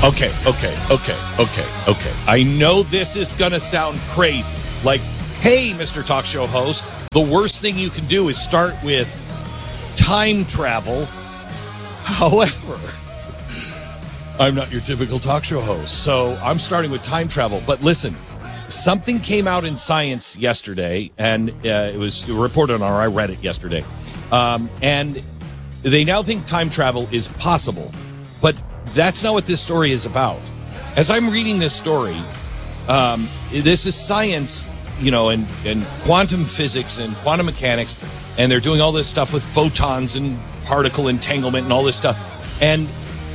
Okay. I know this is going to sound crazy. Like, hey, Mr. Talk Show host, the worst thing you can do is start with time travel. However, I'm not your typical talk show host, so I'm starting with time travel. But listen, something came out in Science yesterday, and it was reported on, or I read it yesterday. And they now think time travel is possible. But that's not what this story is about. As I'm reading this story, this is science, and quantum physics and quantum mechanics, and they're doing all this stuff with photons and particle entanglement and all this stuff. And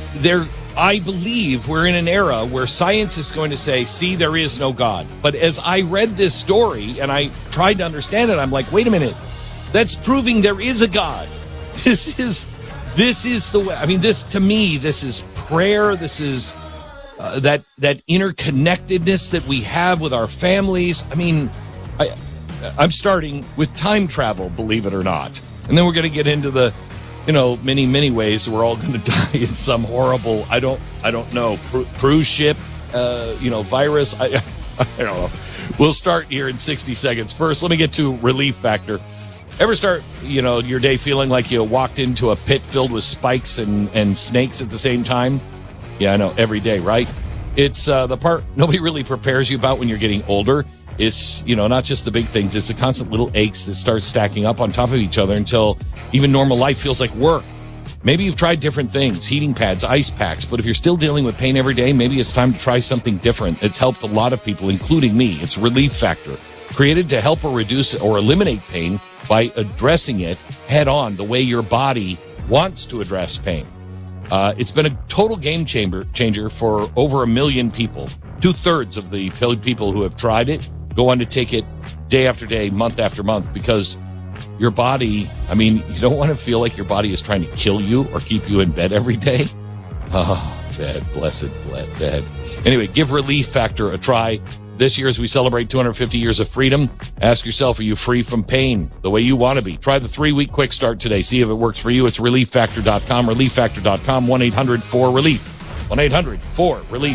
I believe we're in an era where science is going to say, see, there is no God. But as I read this story and I tried to understand it, I'm like, wait a minute, that's proving there is a God. This is the way. I mean, to me, this is prayer. This is that interconnectedness that we have with our families. I mean, I'm starting with time travel, believe it or not. And then we're going to get into the, many, many ways we're all going to die in some horrible, I don't know, cruise ship, virus. I don't know. We'll start here in 60 seconds. First, let me get to relief factor. Ever start, your day feeling like you walked into a pit filled with spikes and snakes at the same time? Yeah, I know, every day, right? It's the part nobody really prepares you about when you're getting older. It's, not just the big things. It's the constant little aches that start stacking up on top of each other until even normal life feels like work. Maybe you've tried different things, heating pads, ice packs, but if you're still dealing with pain every day, maybe it's time to try something different. It's helped a lot of people, including me. It's Relief Factor, created to help or reduce or eliminate pain by addressing it head on the way your body wants to address pain. It's been a total game changer for over 1 million people. 2/3 of the people who have tried it go on to take it day after day, month after month, because your body, you don't want to feel like your body is trying to kill you or keep you in bed every day. Oh, bed, blessed bed. Anyway, give Relief Factor a try. This year, as we celebrate 250 years of freedom, ask yourself, are you free from pain the way you want to be? Try the 3-week quick start today. See if it works for you. It's ReliefFactor.com, ReliefFactor.com, 1-800-4-RELIEF, 1-800-4-RELIEF.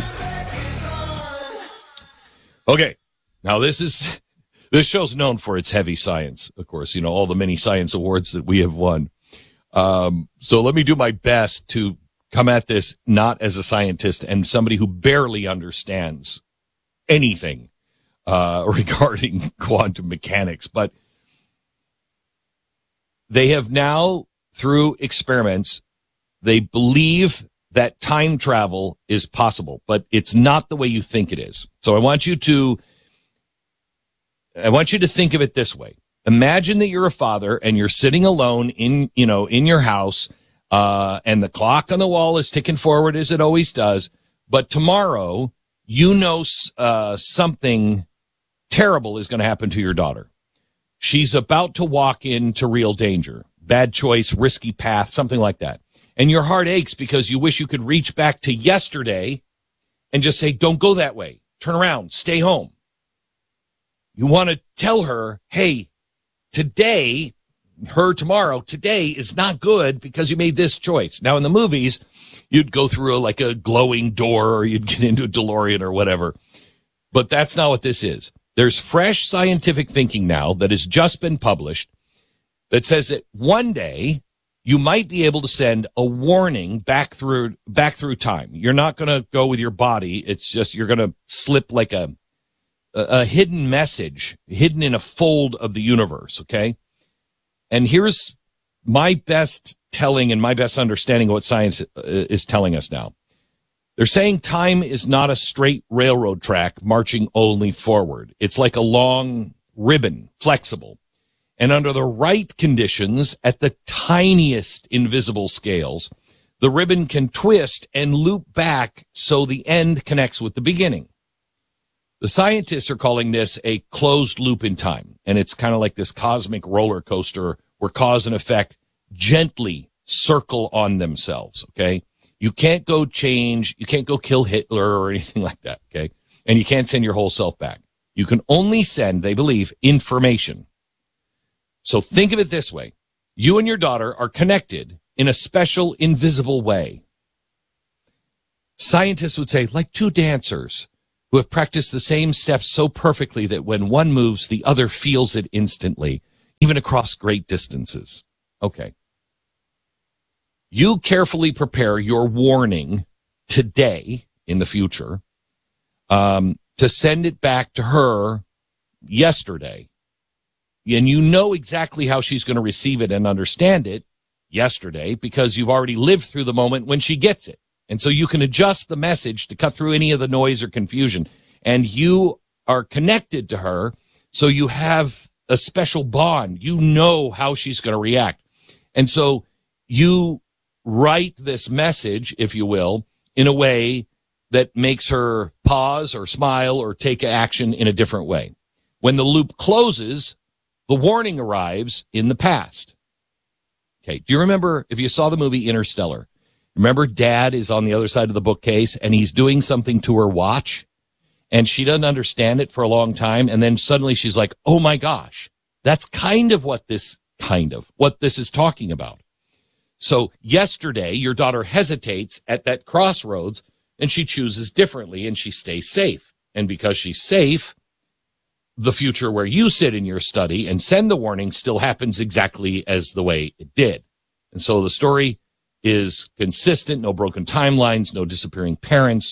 Okay, now this show's known for its heavy science, of course, all the many science awards that we have won. So let me do my best to come at this not as a scientist and somebody who barely understands anything regarding quantum mechanics, but they have now, through experiments, they believe that time travel is possible, but it's not the way you think it is. So I want you to think of it this way. Imagine that you're a father and you're sitting alone in your house, and the clock on the wall is ticking forward as it always does, but tomorrow, something terrible is going to happen to your daughter. She's about to walk into real danger, bad choice, risky path, something like that. And your heart aches because you wish you could reach back to yesterday and just say, don't go that way. Turn around, stay home. You want to tell her, hey, today is not good because you made this choice. Now in the movies, you'd go through a glowing door, or you'd get into a DeLorean or whatever. But that's not what this is. There's fresh scientific thinking now that has just been published that says that one day you might be able to send a warning back through time. You're not going to go with your body. It's just you're going to slip like a hidden message hidden in a fold of the universe, okay? And here's my best telling and my best understanding of what science is telling us now. They're saying time is not a straight railroad track marching only forward. It's like a long ribbon, flexible. And under the right conditions, at the tiniest invisible scales, the ribbon can twist and loop back so the end connects with the beginning. The scientists are calling this a closed loop in time. And it's kind of like this cosmic roller coaster where cause and effect gently circle on themselves, okay? You can't go kill Hitler or anything like that, okay? And you can't send your whole self back. You can only send, they believe, information. So think of it this way. You and your daughter are connected in a special invisible way. Scientists would say, like two dancers who have practiced the same steps so perfectly that when one moves, the other feels it instantly, even across great distances. Okay. You carefully prepare your warning today in the future to send it back to her yesterday. And you know exactly how she's going to receive it and understand it yesterday because you've already lived through the moment when she gets it. And so you can adjust the message to cut through any of the noise or confusion. And you are connected to her, so you have a special bond. You know how she's going to react. And so you write this message, if you will, in a way that makes her pause or smile or take action in a different way. When the loop closes, the warning arrives in the past. Okay, do you remember, if you saw the movie Interstellar, remember Dad is on the other side of the bookcase and he's doing something to her watch and she doesn't understand it for a long time, and then suddenly she's like, oh my gosh, that's kind of what this is talking about. So yesterday, your daughter hesitates at that crossroads and she chooses differently and she stays safe. And because she's safe, the future where you sit in your study and send the warning still happens exactly as the way it did. And so the story is consistent, no broken timelines, no disappearing parents,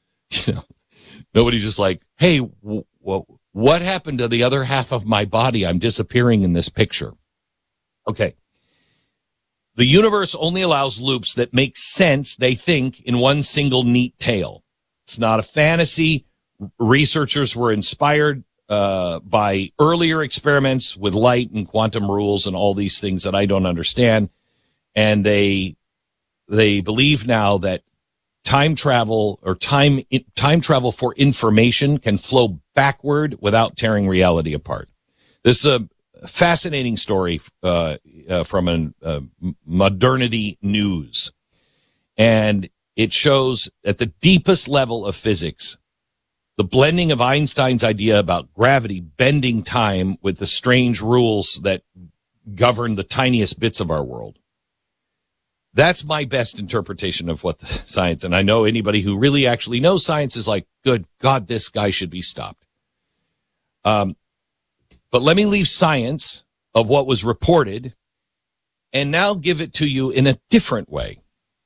nobody's just like, hey, what happened to the other half of my body? I'm disappearing in this picture. Okay. The universe only allows loops that make sense, they think, in one single neat tale. It's not a fantasy. Researchers were inspired by earlier experiments with light and quantum rules and all these things that I don't understand. And they believe now that time travel or time travel for information can flow backward without tearing reality apart. This is a fascinating story from Modernity News. And it shows at the deepest level of physics, the blending of Einstein's idea about gravity bending time with the strange rules that govern the tiniest bits of our world. That's my best interpretation of what the science, and I know anybody who really actually knows science is like, good God, this guy should be stopped. But let me leave science of what was reported and now give it to you in a different way,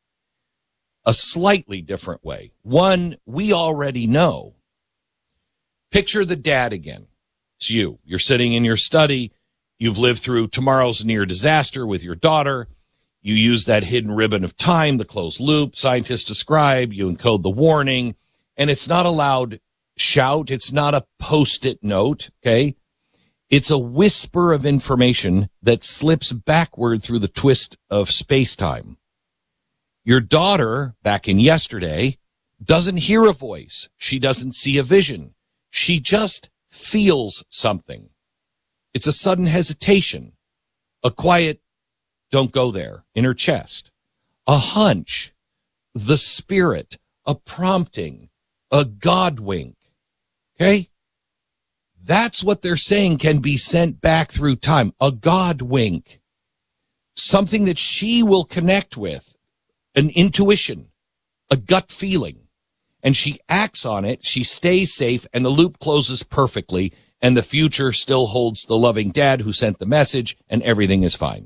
a slightly different way, one we already know. Picture the dad again. It's you. You're sitting in your study. You've lived through tomorrow's near disaster with your daughter. You use that hidden ribbon of time, the closed loop scientists describe. You encode the warning, and it's not a loud shout. It's not a post-it note, okay? It's a whisper of information that slips backward through the twist of space-time. Your daughter, back in yesterday, doesn't hear a voice. She doesn't see a vision. She just feels something. It's a sudden hesitation, a quiet, don't go there, in her chest, a hunch, the spirit, a prompting, a God wink. Okay? That's what they're saying can be sent back through time, a God wink, something that she will connect with, an intuition, a gut feeling. And she acts on it, she stays safe, and the loop closes perfectly, and the future still holds the loving dad who sent the message, and everything is fine.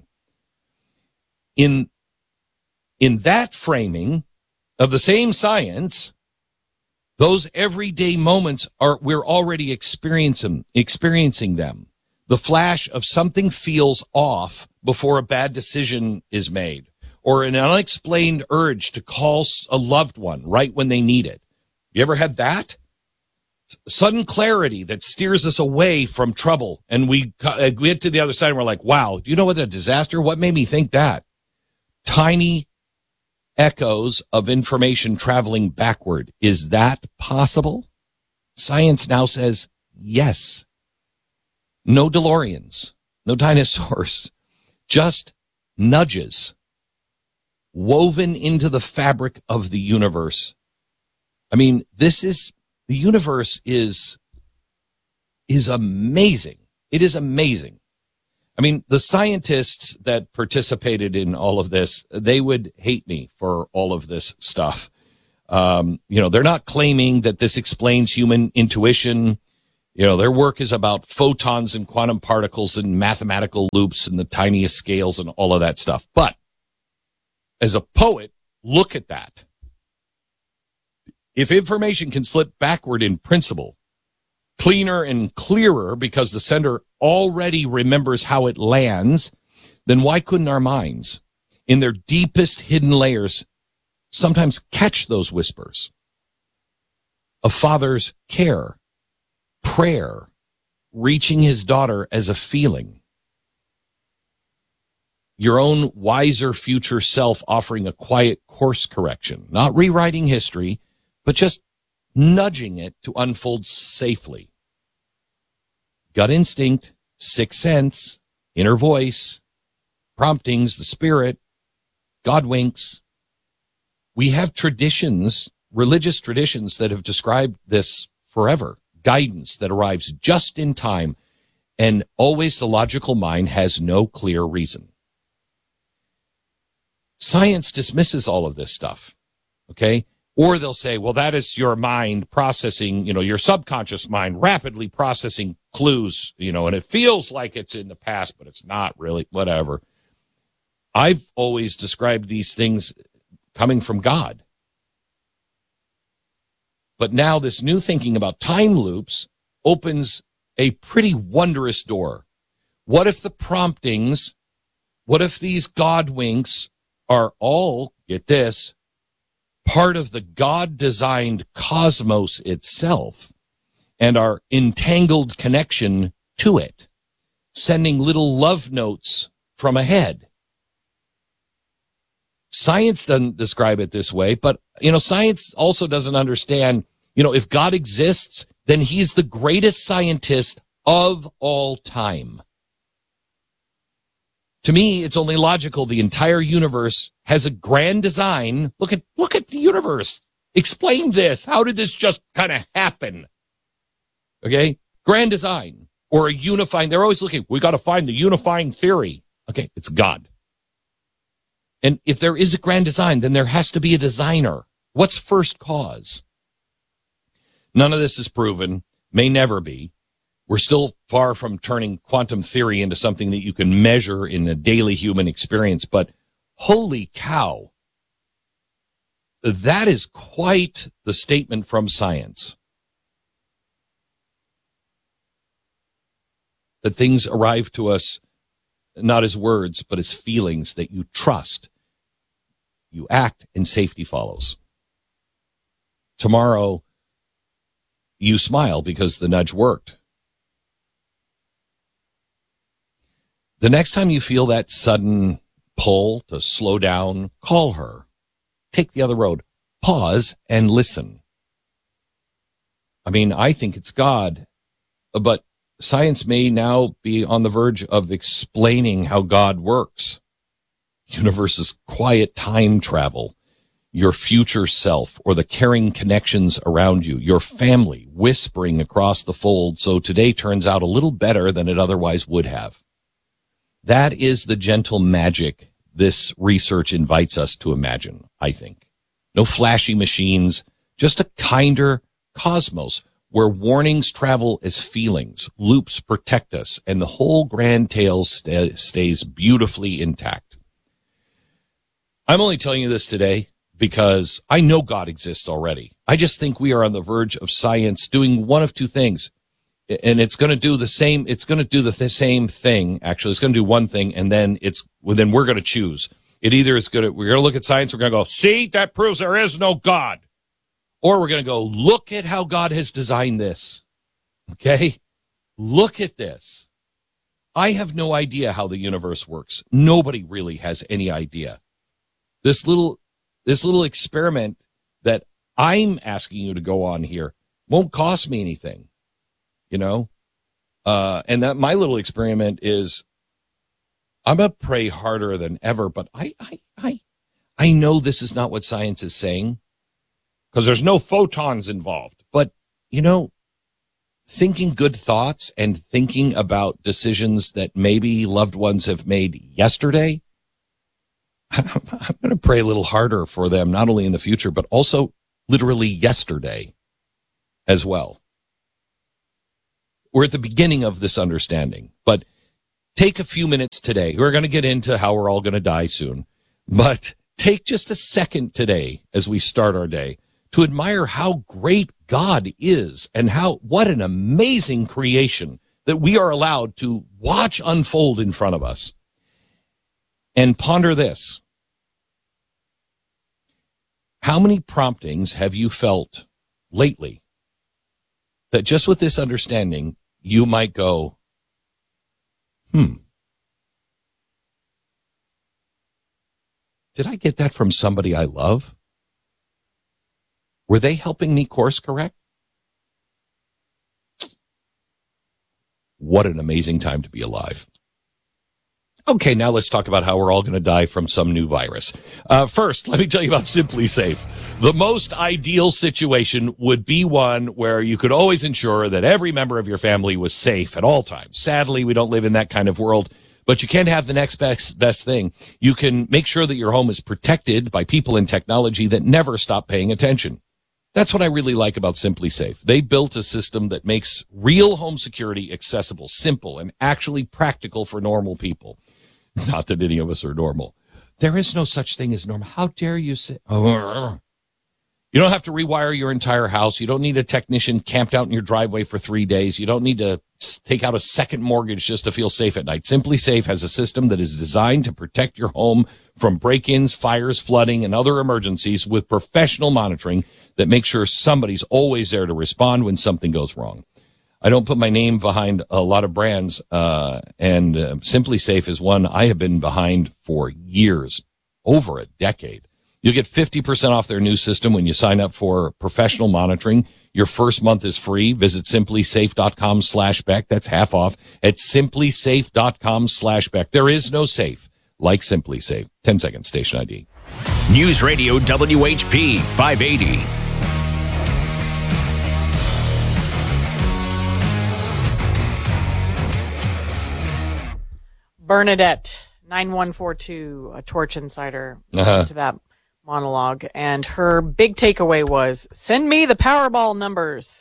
In that framing of the same science, those everyday moments we're already experiencing them. The flash of something feels off before a bad decision is made, or an unexplained urge to call a loved one right when they need it. You ever had that? Sudden clarity that steers us away from trouble. And we get to the other side and we're like, wow, do you know what a disaster? What made me think that? Tiny echoes of information traveling backward. Is that possible? Science now says yes. No DeLoreans, no dinosaurs, just nudges woven into the fabric of the universe. I mean, the universe is amazing. It is amazing. I mean, the scientists that participated in all of this, they would hate me for all of this stuff. They're not claiming that this explains human intuition. Their work is about photons and quantum particles and mathematical loops and the tiniest scales and all of that stuff. But as a poet, look at that. If information can slip backward in principle, cleaner and clearer because the sender already remembers how it lands, then why couldn't our minds, in their deepest hidden layers, sometimes catch those whispers? A father's care, prayer, reaching his daughter as a feeling. Your own wiser future self offering a quiet course correction, not rewriting history, but just nudging it to unfold safely. Gut instinct, sixth sense, inner voice, promptings, the spirit, God winks. We have traditions, religious traditions that have described this forever. Guidance that arrives just in time, and always the logical mind has no clear reason. Science dismisses all of this stuff, okay? Or they'll say, well, that is your mind processing, your subconscious mind rapidly processing clues, and it feels like it's in the past, but it's not really, whatever. I've always described these things coming from God. But now this new thinking about time loops opens a pretty wondrous door. What if the promptings, what if these God winks are all, get this, part of the God-designed cosmos itself and our entangled connection to it, sending little love notes from ahead? Science doesn't describe it this way, but, science also doesn't understand, if God exists, then he's the greatest scientist of all time. To me, it's only logical the entire universe has a grand design. Look at the universe. Explain this. How did this just kind of happen? Okay? Grand design or a unifying. They're always looking, we got to find the unifying theory. Okay, it's God. And if there is a grand design, then there has to be a designer. What's first cause? None of this is proven, may never be. We're still far from turning quantum theory into something that you can measure in a daily human experience. But holy cow, that is quite the statement from science. That things arrive to us not as words, but as feelings that you trust. You act and safety follows. Tomorrow, you smile because the nudge worked. The next time you feel that sudden pull to slow down, call her. Take the other road. Pause and listen. I think it's God, but science may now be on the verge of explaining how God works. Universe's quiet time travel, your future self, or the caring connections around you, your family whispering across the fold, so today turns out a little better than it otherwise would have. That is the gentle magic this research invites us to imagine, I think. No flashy machines, just a kinder cosmos where warnings travel as feelings, loops protect us, and the whole grand tale stays beautifully intact. I'm only telling you this today because I know God exists already. I just think we are on the verge of science doing one of two things. And it's going to do the same. It's going to do the same thing. Actually, it's going to do one thing, and then then we're going to choose. It either is we're going to look at science. We're going to go, see, that proves there is no God, or we're going to go, look at how God has designed this. Okay, look at this. I have no idea how the universe works. Nobody really has any idea. This little experiment that I'm asking you to go on here won't cost me anything. And that my little experiment is I'm going to pray harder than ever, but I know this is not what science is saying because there's no photons involved. But, thinking good thoughts and thinking about decisions that maybe loved ones have made yesterday, I'm going to pray a little harder for them, not only in the future, but also literally yesterday as well. We're at the beginning of this understanding, but take a few minutes today. We're going to get into how we're all going to die soon, but take just a second today as we start our day to admire how great God is and what an amazing creation that we are allowed to watch unfold in front of us. And ponder this. How many promptings have you felt lately that just with this understanding, you might go, did I get that from somebody I love? Were they helping me course correct? What an amazing time to be alive. Okay, now let's talk about how we're all going to die from some new virus. First, let me tell you about Simply Safe. The most ideal situation would be one where you could always ensure that every member of your family was safe at all times. Sadly, we don't live in that kind of world, but you can't have the next best thing. You can make sure that your home is protected by people in technology that never stop paying attention. That's what I really like about Simply Safe. They built a system that makes real home security accessible, simple, and actually practical for normal people. Not that any of us are normal. There is no such thing as normal. How dare you say? You don't have to rewire your entire house. You don't need a technician camped out in your driveway for 3 days. You don't need to take out a second mortgage just to feel safe at night. Simply Safe has a system that is designed to protect your home from break-ins, fires, flooding, and other emergencies with professional monitoring that makes sure somebody's always there to respond when something goes wrong. I don't put my name behind a lot of brands, and Simply Safe is one I have been behind for years, over a decade. You'll get 50% off their new system when you sign up for professional monitoring. Your first month is free. Visit simplysafe.com/Beck. That's half off at simplysafe.com/Beck. There is no safe like Simply Safe. 10-second station ID. News Radio WHP 580. Bernadette, 9142, a Torch Insider, listened to that monologue, and her big takeaway was, send me the Powerball numbers.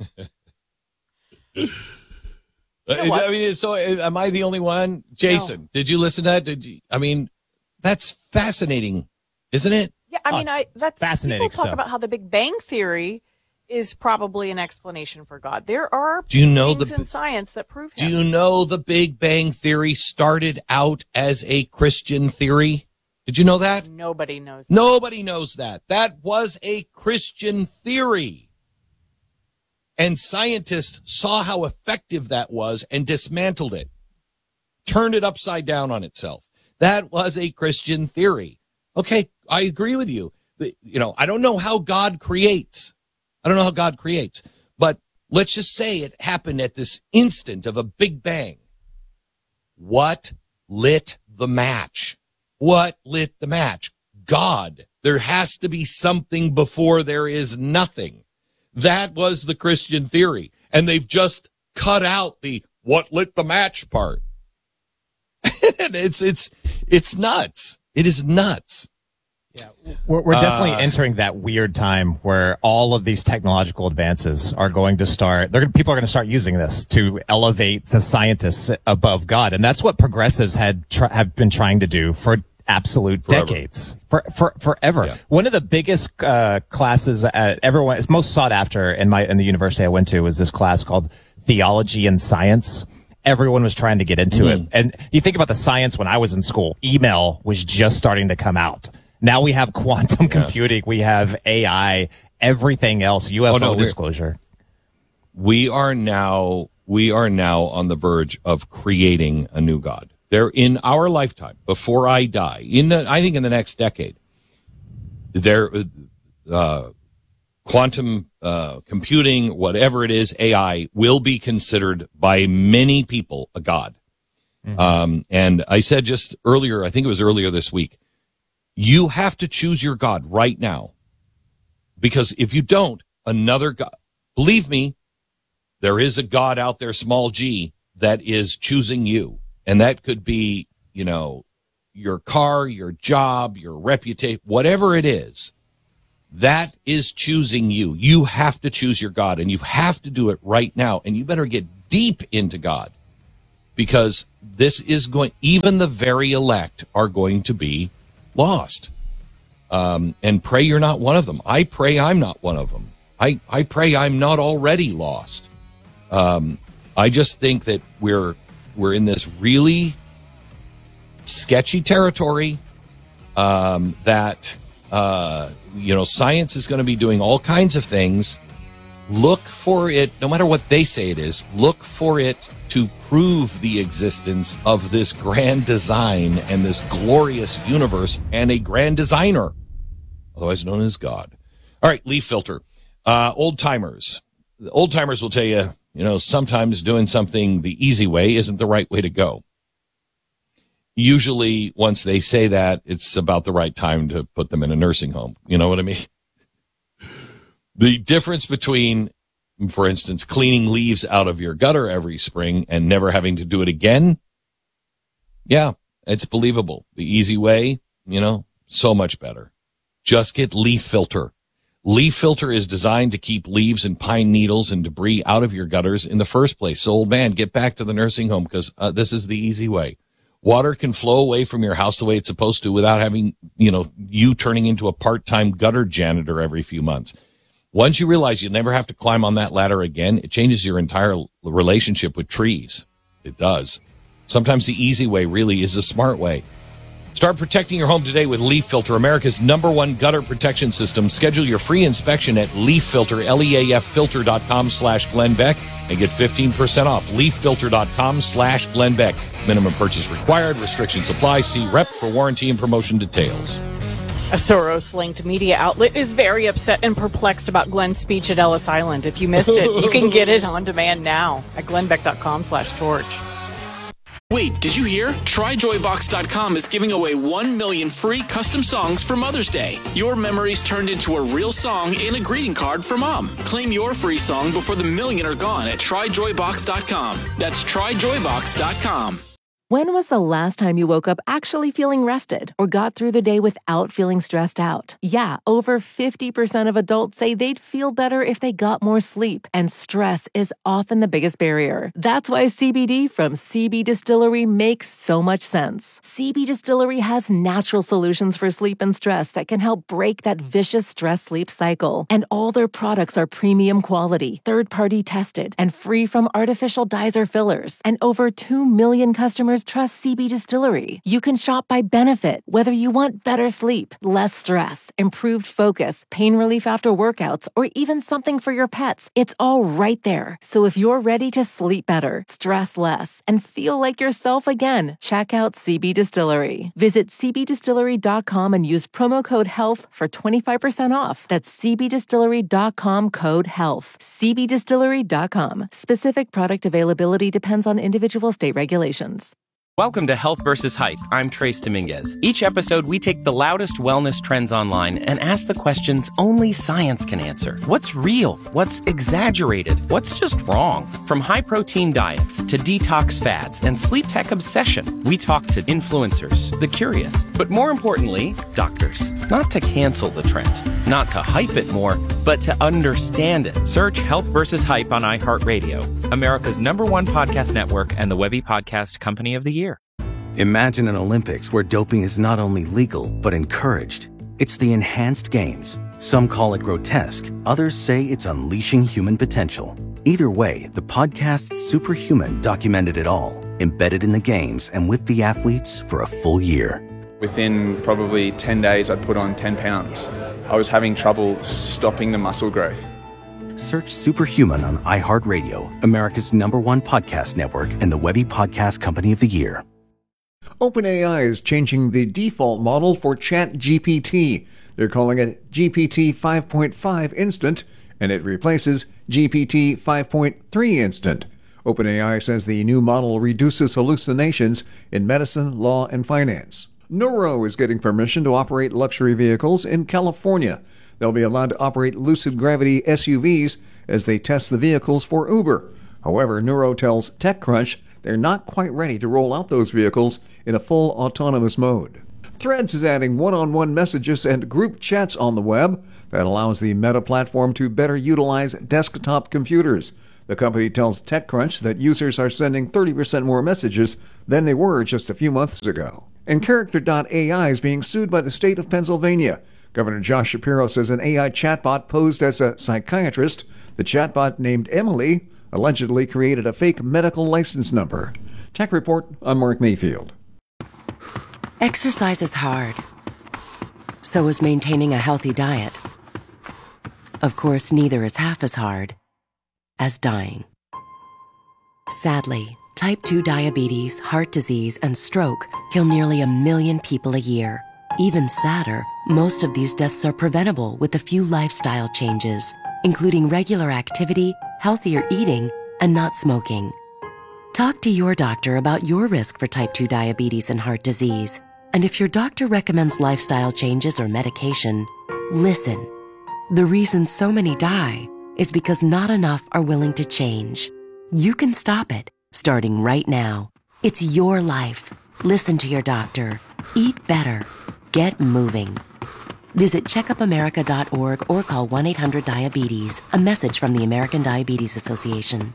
I mean, so am I the only one? Jason, No. Did you listen to that? That's fascinating, isn't it? Yeah, that's fascinating people talk stuff. about how the Big Bang Theory is probably an explanation for God. There are things in science that prove Do him. you know the Big Bang Theory started out as a Christian theory? Did you know that? Nobody knows that. Nobody knows that. That was a Christian theory. And scientists saw how effective that was and dismantled it, turned it upside down on itself. That was a Christian theory. Okay, I agree with you. I don't know how God creates. But let's just say it happened at this instant of a big bang. What lit the match? God. There has to be something before there is nothing. That was the Christian theory. And they've just cut out the what lit the match part. It's nuts. It is nuts. Yeah, we're definitely entering that weird time where all of these technological advances are going to start. People are going to start using this to elevate the scientists above God, and that's what progressives have been trying to do for absolute decades, forever. Yeah. One of the biggest classes everyone is most sought after in the university I went to was this class called Theology and Science. Everyone was trying to get into it, and you think about the science when I was in school. Email was just starting to come out. Now we have quantum computing, we have AI, everything else, UFO disclosure. We are now on the verge of creating a new God. There, in our lifetime, before I die, I think in the next decade, quantum computing, whatever it is, AI, will be considered by many people a God. Mm-hmm. And I said just earlier, I think it was earlier this week, you have to choose your God right now. Because if you don't, another God, believe me, there is a God out there, small g, that is choosing you. And that could be, your car, your job, your reputation, whatever it is. That is choosing you. You have to choose your God, and you have to do it right now. And you better get deep into God, because this is going, even the very elect are going to be lost. And pray you're not one of them. I pray I'm not one of them. I pray I'm not already lost. I just think that we're in this really sketchy territory, that science is going to be doing all kinds of things. Look for it, no matter what they say it is, look for it to prove the existence of this grand design and this glorious universe and a grand designer, otherwise known as God. All right, leaf filter. Old timers. The old timers will tell you, sometimes doing something the easy way isn't the right way to go. Usually, once they say that, it's about the right time to put them in a nursing home. You know what I mean? The difference between, for instance, cleaning leaves out of your gutter every spring and never having to do it again, yeah, it's believable. The easy way, so much better. Just get leaf filter. Leaf filter is designed to keep leaves and pine needles and debris out of your gutters in the first place. So, old man, get back to the nursing home, because this is the easy way. Water can flow away from your house the way it's supposed to without having, you turning into a part-time gutter janitor every few months. Once you realize you never have to climb on that ladder again, it changes your entire relationship with trees. It does. Sometimes the easy way really is the smart way. Start protecting your home today with Leaf Filter, America's #1 gutter protection system. Schedule your free inspection at LeafFilter, LEAFFilter.com/Glenn Beck, and get 15% off. LeafFilter.com/Glenn Beck. Minimum purchase required. Restrictions apply. See rep for warranty and promotion details. A Soros-linked media outlet is very upset and perplexed about Glenn's speech at Ellis Island. If you missed it, you can get it on demand now at glennbeck.com/torch. Wait, did you hear? TryJoyBox.com is giving away 1 million free custom songs for Mother's Day. Your memories turned into a real song and a greeting card for Mom. Claim your free song before the million are gone at TryJoyBox.com. That's TryJoyBox.com. When was the last time you woke up actually feeling rested or got through the day without feeling stressed out? Yeah, over 50% of adults say they'd feel better if they got more sleep, and stress is often the biggest barrier. That's why CBD from CB Distillery makes so much sense. CB Distillery has natural solutions for sleep and stress that can help break that vicious stress-sleep cycle. And all their products are premium quality, third-party tested, and free from artificial dyes or fillers. And over 2 million customers trust CB Distillery. You can shop by benefit, whether you want better sleep, less stress, improved focus, pain relief after workouts, or even something for your pets. It's all right there. So if you're ready to sleep better, stress less, and feel like yourself again, check out CB Distillery. Visit cbdistillery.com and use promo code HEALTH for 25% off. That's cbdistillery.com, code HEALTH. cbdistillery.com. Specific product availability depends on individual state regulations. Welcome to Health vs. Hype. I'm Trace Dominguez. Each episode, we take the loudest wellness trends online and ask the questions only science can answer. What's real? What's exaggerated? What's just wrong? From high-protein diets to detox fads and sleep tech obsession, we talk to influencers, the curious, but more importantly, doctors. Not to cancel the trend, not to hype it more, but to understand it. Search Health vs. Hype on iHeartRadio, America's #1 podcast network and the Webby Podcast Company of the Year. Imagine an Olympics where doping is not only legal, but encouraged. It's the Enhanced Games. Some call it grotesque. Others say it's unleashing human potential. Either way, the podcast Superhuman documented it all, embedded in the games and with the athletes for a full year. Within probably 10 days, I'd put on 10 pounds. I was having trouble stopping the muscle growth. Search Superhuman on iHeartRadio, America's #1 podcast network and the Webby Podcast Company of the Year. OpenAI is changing the default model for ChatGPT. They're calling it GPT 5.5 Instant, and it replaces GPT 5.3 Instant. OpenAI says the new model reduces hallucinations in medicine, law, and finance. Nuro is getting permission to operate luxury vehicles in California. They'll be allowed to operate Lucid Gravity SUVs as they test the vehicles for Uber. However, Nuro tells TechCrunch they're not quite ready to roll out those vehicles in a full autonomous mode. Threads is adding one-on-one messages and group chats on the web that allows the Meta platform to better utilize desktop computers. The company tells TechCrunch that users are sending 30% more messages than they were just a few months ago. And Character.ai is being sued by the state of Pennsylvania. Governor Josh Shapiro says an AI chatbot posed as a psychiatrist. The chatbot named Emily allegedly created a fake medical license number. Tech Report, I'm Mark Mayfield. Exercise is hard. So is maintaining a healthy diet. Of course, neither is half as hard as dying. Sadly, type 2 diabetes, heart disease, and stroke kill nearly 1 million people a year. Even sadder, most of these deaths are preventable with a few lifestyle changes, including regular activity, healthier eating, and not smoking. Talk to your doctor about your risk for type 2 diabetes and heart disease. And if your doctor recommends lifestyle changes or medication, listen. The reason so many die is because not enough are willing to change. You can stop it, starting right now. It's your life. Listen to your doctor. Eat better. Get moving. Visit checkupamerica.org or call 1-800-DIABETES. A message from the American Diabetes Association.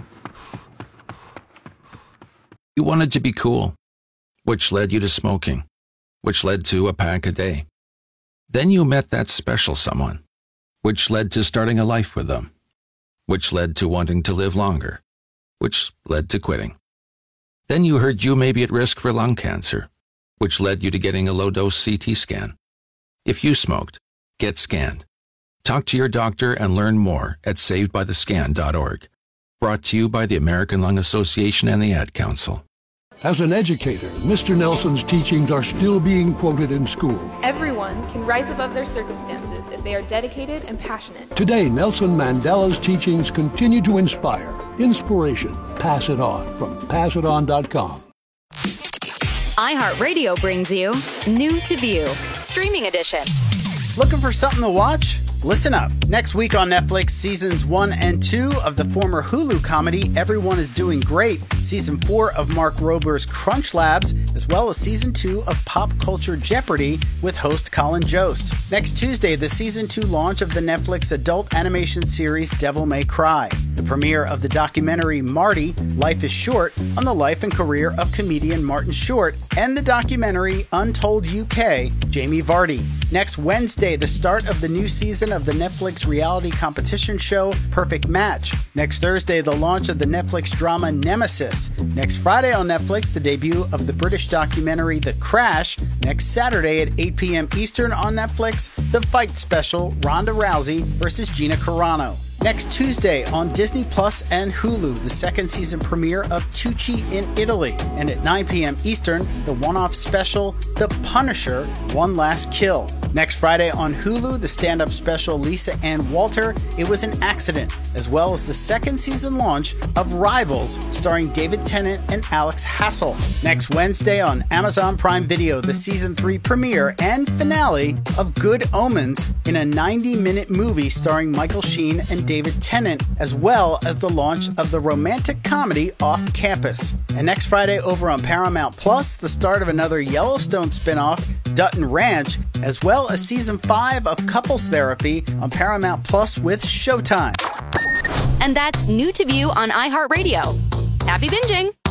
You wanted to be cool, which led you to smoking, which led to a pack a day. Then you met that special someone, which led to starting a life with them, which led to wanting to live longer, which led to quitting. Then you heard you may be at risk for lung cancer, which led you to getting a low-dose CT scan. If you smoked, get scanned. Talk to your doctor and learn more at savedbythescan.org. Brought to you by the American Lung Association and the Ad Council. As an educator, Mr. Nelson's teachings are still being quoted in school. Everyone can rise above their circumstances if they are dedicated and passionate. Today, Nelson Mandela's teachings continue to inspire. Inspiration. Pass it on from passiton.com. iHeartRadio brings you New to View, Streaming Edition. Looking for something to watch? Listen up. Next week on Netflix, seasons 1 and 2 of the former Hulu comedy Everyone is Doing Great, season 4 of Mark Rober's Crunch Labs, as well as season 2 of Pop Culture Jeopardy with host Colin Jost. Next Tuesday, the season 2 launch of the Netflix adult animation series Devil May Cry, the premiere of the documentary Marty, Life is Short, on the life and career of comedian Martin Short, and the documentary Untold UK, Jamie Vardy. Next Wednesday, the start of the new season of the Netflix reality competition show Perfect Match. Next Thursday, the launch of the Netflix drama Nemesis. Next Friday on Netflix, the debut of the British documentary The Crash. Next Saturday at 8 p.m. Eastern on Netflix, the fight special Ronda Rousey versus Gina Carano. Next Tuesday on Disney Plus and Hulu, the second season premiere of Tucci in Italy. And at 9 p.m. Eastern, the one-off special, The Punisher, One Last Kill. Next Friday on Hulu, the stand-up special Lisa Ann Walter, It Was an Accident, as well as the second season launch of Rivals, starring David Tennant and Alex Hassel. Next Wednesday on Amazon Prime Video, the season 3 premiere and finale of Good Omens in a 90-minute movie starring Michael Sheen and David Tennant, as well as the launch of the romantic comedy Off Campus. And next Friday over on Paramount Plus, the start of another Yellowstone spinoff, Dutton Ranch, as well as season 5 of Couples Therapy on Paramount Plus with Showtime. And that's New to View on iHeartRadio. Happy binging!